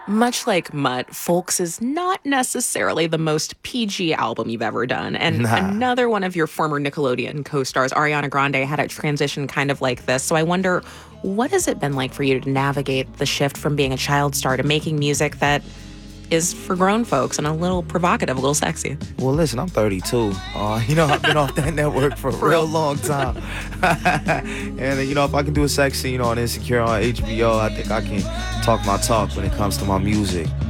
Much like Mutt, Folks is not necessarily the most PG album you've ever done. And Nah. another one of your former Nickelodeon co stars, Ariana Grande, had a transition kind of like this. So I wonder, what has it been like for you to navigate the shift from being a child star to making music that is for grown folks and a little provocative, a little sexy? Well, listen, I'm 32. I've been off that network for a For real real. long time. And, if I can do a sex scene on Insecure on HBO, I think I can talk my talk when it comes to my music.